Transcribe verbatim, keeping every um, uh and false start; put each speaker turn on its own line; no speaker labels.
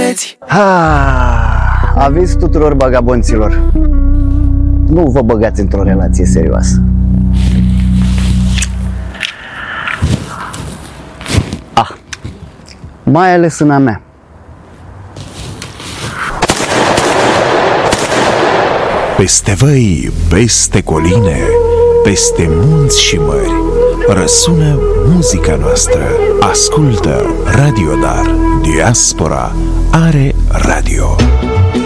vedeți?
Ah, aviz tuturor bagabonților: nu vă băgați într-o relație serioasă. Ah, mai ales în a mea.
Peste văi, peste coline, peste munți și mări, răsună muzica noastră. Ascultă Radio Dar. Diaspora are radio.